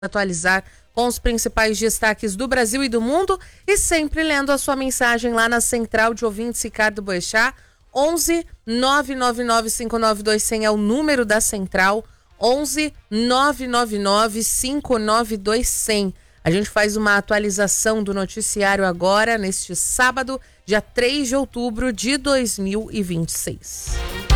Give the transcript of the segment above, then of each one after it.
atualizar com os principais destaques do Brasil e do mundo e sempre lendo a sua mensagem lá na Central de Ouvintes Ricardo Boechat. 11 999 592 100 é o número da Central. 11 999 592 100. A gente faz uma atualização do noticiário agora, neste sábado, dia 3 de outubro de 2026.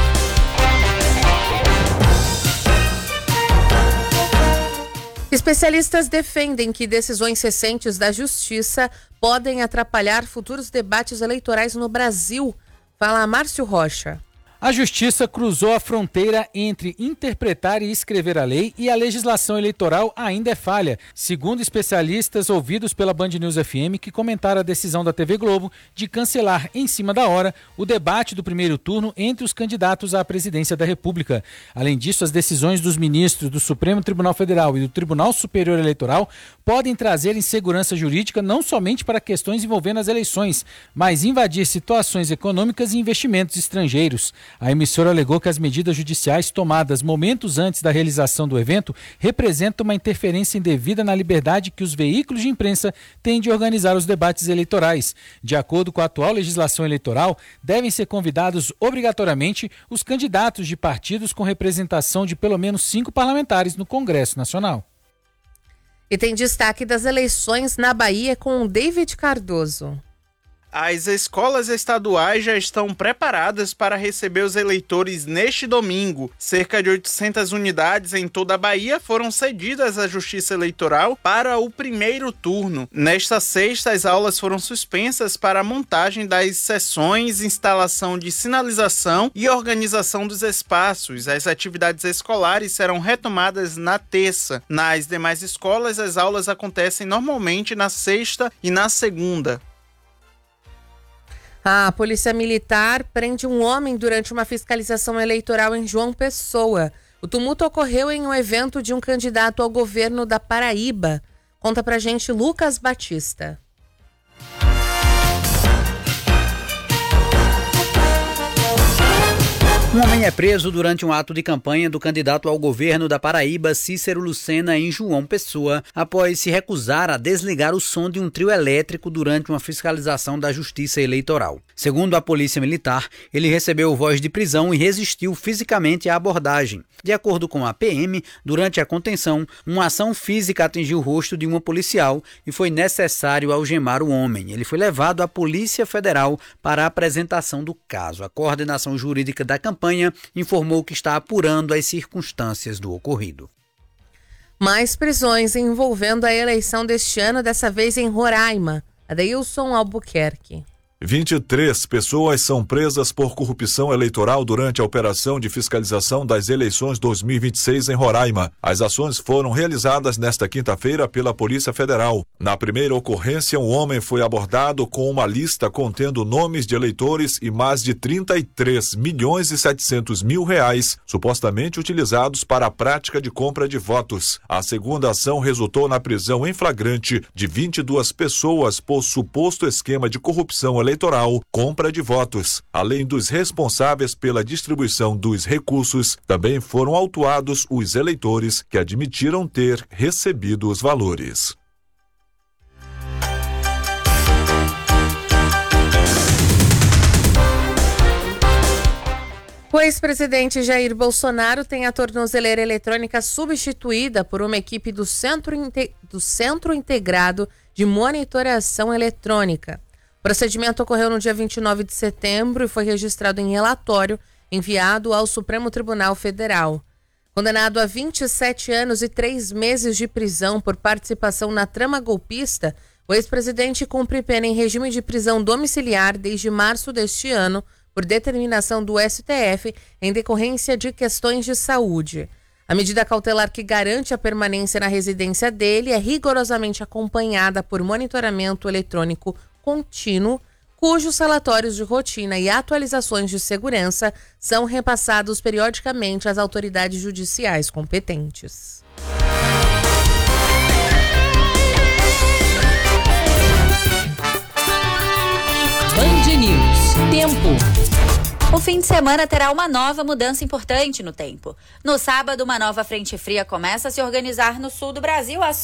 Especialistas defendem que decisões recentes da Justiça podem atrapalhar futuros debates eleitorais no Brasil. Fala Márcio Rocha. A Justiça cruzou a fronteira entre interpretar e escrever a lei e a legislação eleitoral ainda é falha, segundo especialistas ouvidos pela Band News FM, que comentaram a decisão da TV Globo de cancelar em cima da hora o debate do primeiro turno entre os candidatos à presidência da República. Além disso, as decisões dos ministros do Supremo Tribunal Federal e do Tribunal Superior Eleitoral podem trazer insegurança jurídica não somente para questões envolvendo as eleições, mas invadir situações econômicas e investimentos estrangeiros. A emissora alegou que as medidas judiciais tomadas momentos antes da realização do evento representam uma interferência indevida na liberdade que os veículos de imprensa têm de organizar os debates eleitorais. De acordo com a atual legislação eleitoral, devem ser convidados obrigatoriamente os candidatos de partidos com representação de pelo menos 5 parlamentares no Congresso Nacional. E tem destaque das eleições na Bahia com o David Cardoso. As escolas estaduais já estão preparadas para receber os eleitores neste domingo. Cerca de 800 unidades em toda a Bahia foram cedidas à Justiça Eleitoral para o primeiro turno. Nesta sexta, as aulas foram suspensas para a montagem das sessões, instalação de sinalização e organização dos espaços. As atividades escolares serão retomadas na terça. Nas demais escolas, as aulas acontecem normalmente na sexta e na segunda. A Polícia Militar prende um homem durante uma fiscalização eleitoral em João Pessoa. O tumulto ocorreu em um evento de um candidato ao governo da Paraíba. Conta pra gente Lucas Batista. Um homem é preso durante um ato de campanha do candidato ao governo da Paraíba, Cícero Lucena, em João Pessoa, após se recusar a desligar o som de um trio elétrico durante uma fiscalização da Justiça Eleitoral. Segundo a Polícia Militar, ele recebeu voz de prisão e resistiu fisicamente à abordagem. De acordo com a PM, durante a contenção, uma ação física atingiu o rosto de uma policial e foi necessário algemar o homem. Ele foi levado à Polícia Federal para a apresentação do caso. A coordenação jurídica da campanha informou que está apurando as circunstâncias do ocorrido. Mais prisões envolvendo a eleição deste ano, dessa vez em Roraima. Adeilson Albuquerque. 23 pessoas são presas por corrupção eleitoral durante a operação de fiscalização das eleições 2026 em Roraima. As ações foram realizadas nesta quinta-feira pela Polícia Federal. Na primeira ocorrência, um homem foi abordado com uma lista contendo nomes de eleitores e mais de 33 milhões e 700 mil reais, supostamente utilizados para a prática de compra de votos. A segunda ação resultou na prisão em flagrante de 22 pessoas por suposto esquema de corrupção eleitoral, compra de votos. Além dos responsáveis pela distribuição dos recursos, também foram autuados os eleitores que admitiram ter recebido os valores. O ex-presidente Jair Bolsonaro tem a tornozeleira eletrônica substituída por uma equipe do Centro Integrado de Monitoração Eletrônica. O procedimento ocorreu no dia 29 de setembro e foi registrado em relatório enviado ao Supremo Tribunal Federal. Condenado a 27 anos e 3 meses de prisão por participação na trama golpista, o ex-presidente cumpre pena em regime de prisão domiciliar desde março deste ano, por determinação do STF em decorrência de questões de saúde. A medida cautelar que garante a permanência na residência dele é rigorosamente acompanhada por monitoramento eletrônico contínuo, cujos relatórios de rotina e atualizações de segurança são repassados periodicamente às autoridades judiciais competentes. Band News. Tempo. O fim de de semana terá uma nova mudança importante no tempo. No sábado, uma nova frente fria começa a se organizar no sul do Brasil.